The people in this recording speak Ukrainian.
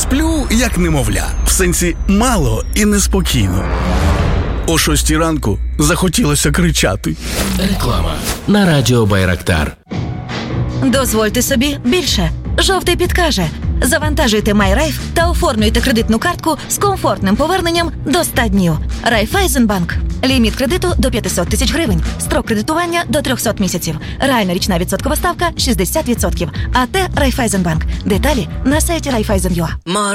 Сплю, як немовля. В сенсі мало і неспокійно. О 6 ранку захотілося кричати. Реклама на радіо Байрактар. Дозвольте собі більше. Жовтий підкаже. Завантажуйте MyRaiff та оформлюйте кредитну картку з комфортним поверненням до 100 днів. Райфайзенбанк. Ліміт кредиту до 500 тисяч гривень. Строк кредитування до 300 місяців. Реальна річна відсоткова ставка 60%. АТ Райфайзенбанк. Деталі на сайті Райфайзен.ua.